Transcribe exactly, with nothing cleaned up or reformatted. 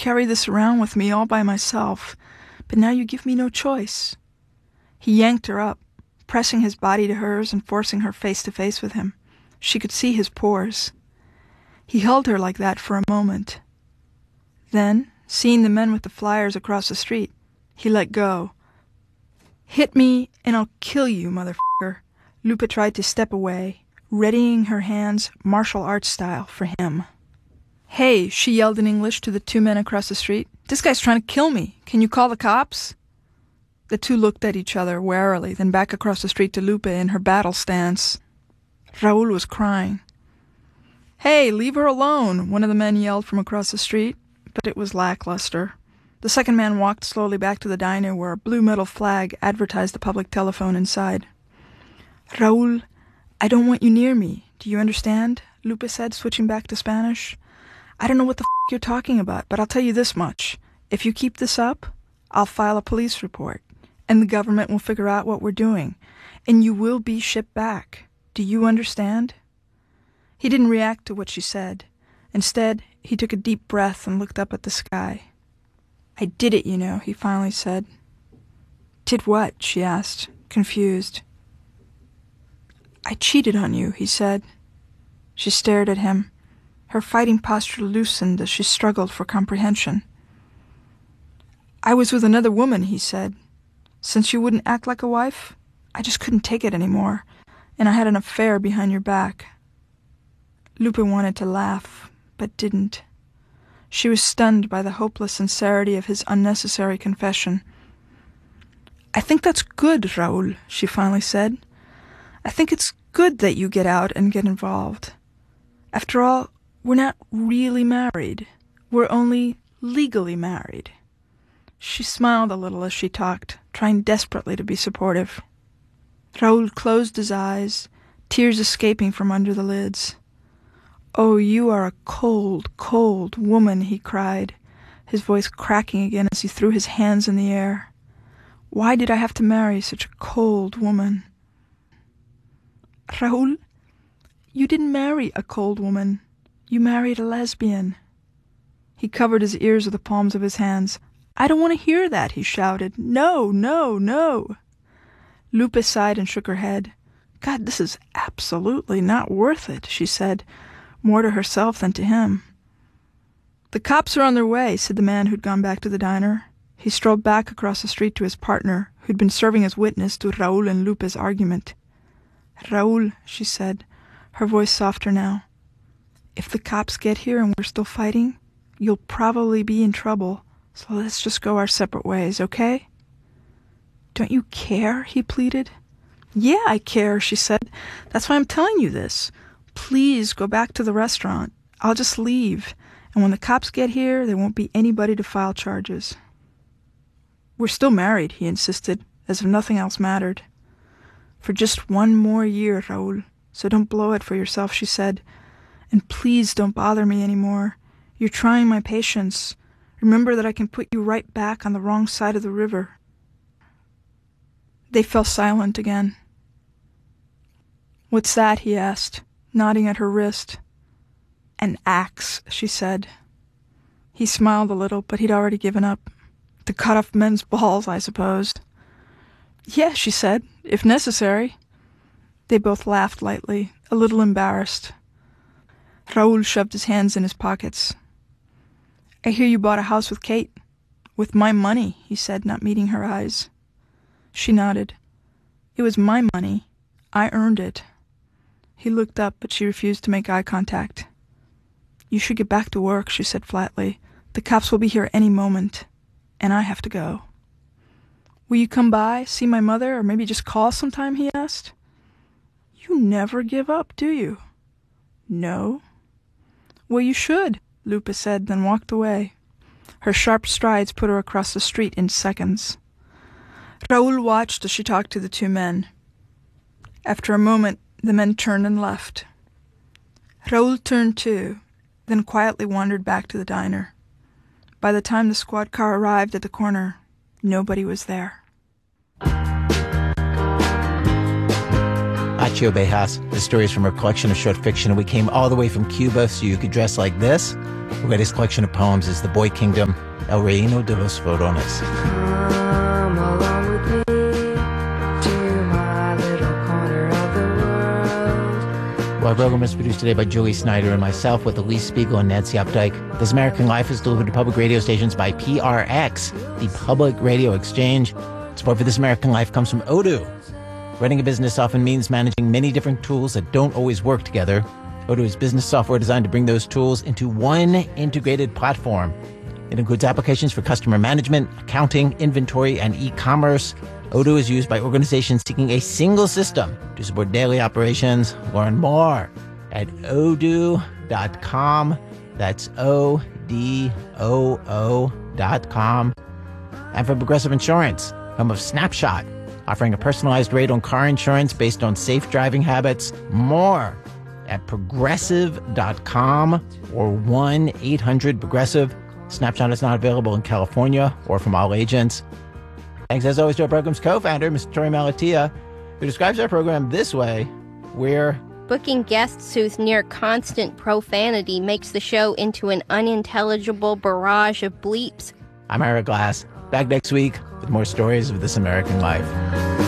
carry this around with me all by myself, but now you give me no choice." He yanked her up, pressing his body to hers and forcing her face to face with him. She could see his pores. He held her like that for a moment. Then, seeing the men with the flyers across the street, he let go. "Hit me, and I'll kill you, motherfucker." Lupe tried to step away, readying her hands martial arts style for him. "Hey," she yelled in English to the two men across the street. "This guy's trying to kill me. Can you call the cops?" The two looked at each other warily, then back across the street to Lupe in her battle stance. Raúl was crying. "Hey, leave her alone," one of the men yelled from across the street, but it was lackluster. The second man walked slowly back to the diner where a blue metal flag advertised the public telephone inside. "Raúl, I don't want you near me. Do you understand?" Lupe said, switching back to Spanish. "I don't know what the f*** you're talking about, but I'll tell you this much. If you keep this up, I'll file a police report, and the government will figure out what we're doing, and you will be shipped back. Do you understand?" He didn't react to what she said. Instead, he took a deep breath and looked up at the sky. "I did it, you know," he finally said. "Did what?" she asked, confused. "I cheated on you," he said. She stared at him. Her fighting posture loosened as she struggled for comprehension. "I was with another woman," he said. "Since you wouldn't act like a wife, I just couldn't take it anymore, and I had an affair behind your back." Lupe wanted to laugh, but didn't. She was stunned by the hopeless sincerity of his unnecessary confession. "I think that's good, Raúl," she finally said. "I think it's good that you get out and get involved. After all, we're not really married. We're only legally married." She smiled a little as she talked, trying desperately to be supportive. Raúl closed his eyes, tears escaping from under the lids. "Oh, you are a cold, cold woman," he cried, his voice cracking again as he threw his hands in the air. "Why did I have to marry such a cold woman?" "Raúl, you didn't marry a cold woman. You married a lesbian." He covered his ears with the palms of his hands. "I don't want to hear that," he shouted. "No, no, no." Lupe sighed and shook her head. "God, this is absolutely not worth it," she said, more to herself than to him. "The cops are on their way," said the man who'd gone back to the diner. He strolled back across the street to his partner, who'd been serving as witness to Raúl and Lupe's argument. "Raúl," she said, her voice softer now, "if the cops get here and we're still fighting, you'll probably be in trouble, so let's just go our separate ways, okay?" "Don't you care?" he pleaded. "Yeah, I care," she said. "That's why I'm telling you this. Please go back to the restaurant. I'll just leave, and when the cops get here, there won't be anybody to file charges." "We're still married," he insisted, as if nothing else mattered. "For just one more year, Raúl, so don't blow it for yourself," she said. "And please don't bother me anymore. You're trying my patience. Remember that I can put you right back on the wrong side of the river." They fell silent again. "What's that?" he asked, nodding at her wrist. "An axe," she said. He smiled a little, but he'd already given up. "To cut off men's balls, I suppose." "Yeah," she said, "if necessary." They both laughed lightly, a little embarrassed. Raúl shoved his hands in his pockets. "I hear you bought a house with Kate." "With my money," he said, not meeting her eyes. She nodded. "It was my money. I earned it." He looked up, but she refused to make eye contact. "You should get back to work," she said flatly. "The cops will be here any moment, and I have to go." "Will you come by, see my mother, or maybe just call sometime?" he asked. "You never give up, do you?" "No." "Well, you should," Lupe said, then walked away. Her sharp strides put her across the street in seconds. Raúl watched as she talked to the two men. After a moment, the men turned and left. Raúl turned too, then quietly wandered back to the diner. By the time the squad car arrived at the corner, nobody was there. Pachio Bejas. This story is from her collection of short fiction, and we came all the way from Cuba so you could dress like this. Her latest collection of poems is The Boy Kingdom, El Reino de los Forones. Come along with me to my little corner of the world. Well, our program is produced today by Julie Snyder and myself with Elise Spiegel and Nancy Updike. This American Life is delivered to public radio stations by P R X, the Public Radio Exchange. Support for This American Life comes from Odoo. Running a business often means managing many different tools that don't always work together. Odoo is business software designed to bring those tools into one integrated platform. It includes applications for customer management, accounting, inventory, and e-commerce. Odoo is used by organizations seeking a single system to support daily operations. Learn more at odoo dot com. That's O D O O dot com. And for Progressive Insurance, home of Snapshot, offering a personalized rate on car insurance based on safe driving habits. More at progressive dot com or one eight hundred progressive. Snapshot is not available in California or from all agents. Thanks as always to our program's co-founder, Mister Torey Malatia, who describes our program this way. We're booking guests whose near constant profanity makes the show into an unintelligible barrage of bleeps. I'm Ira Glass. Back next week with more stories of This American Life.